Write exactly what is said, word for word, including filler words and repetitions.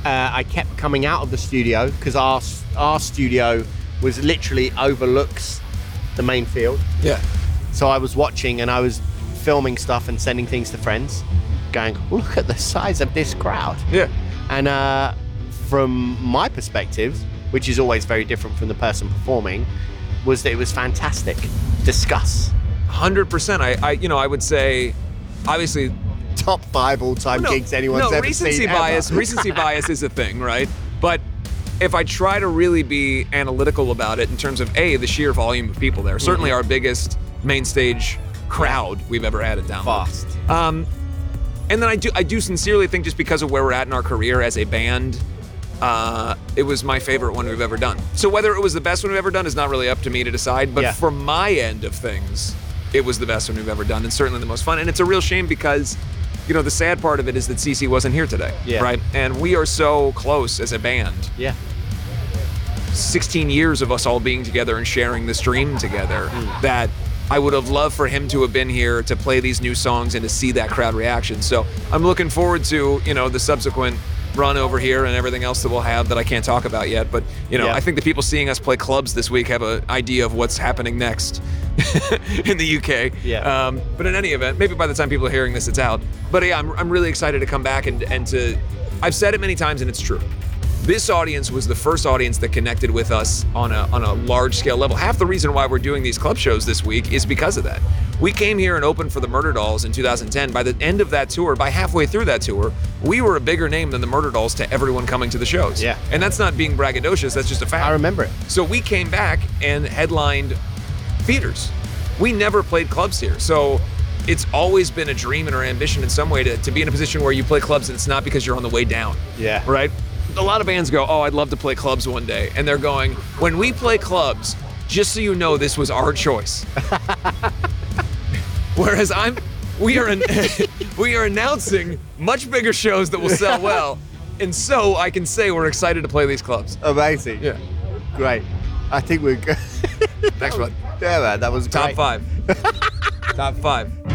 uh, I kept coming out of the studio because our our studio was literally overlooks the main field. Yeah. So I was watching and I was filming stuff and sending things to friends, going, look at the size of this crowd. Yeah. And uh, from my perspective, which is always very different from the person performing, was that it was fantastic. Discuss. one hundred percent. I, I, you know, I would say, obviously, Top five all-time no, gigs anyone's no, ever recency seen bias. ever. Recency bias is a thing, right? But if I try to really be analytical about it in terms of A, the sheer volume of people there, certainly Mm-hmm. our biggest main stage crowd we've ever had at Download. Fast. Um, and then I do, I do sincerely think just because of where we're at in our career as a band, uh, it was my favorite one we've ever done. So whether it was the best one we've ever done is not really up to me to decide, but Yeah. from my end of things, it was the best one we've ever done and certainly the most fun. And it's a real shame because, you know, the sad part of it is that Cece wasn't here today, Yeah. right? And we are so close as a band. Yeah. sixteen years of us all being together and sharing this dream together Mm. that I would have loved for him to have been here to play these new songs and to see that crowd reaction. So I'm looking forward to, you know, the subsequent run over here and everything else that we'll have that I can't talk about yet. But, you know, Yeah. I think the people seeing us play clubs this week have an idea of what's happening next in the U K. Yeah. Um, but in any event, maybe by the time people are hearing this, it's out. But yeah, I'm, I'm really excited to come back and, and to, I've said it many times and it's true. This audience was the first audience that connected with us on a on a large scale level. Half the reason why we're doing these club shows this week is because of that. We came here and opened for the Murder Dolls in two thousand ten. By the end of that tour, by halfway through that tour, we were a bigger name than the Murder Dolls to everyone coming to the shows. Yeah. And that's not being braggadocious, that's just a fact. I remember it. So we came back and headlined theaters. We never played clubs here. So it's always been a dream and our ambition in some way to, to be in a position where you play clubs and it's not because you're on the way down. Yeah. Right? A lot of bands go, oh, I'd love to play clubs one day. And they're going, when we play clubs, just so you know, this was our choice. Whereas I'm, we are, an, we are announcing much bigger shows that will sell well. And so I can say we're excited to play these clubs. Amazing. Yeah. Great. I think we're good. Thanks, bud. Yeah, man, that was Top great. five. Top five.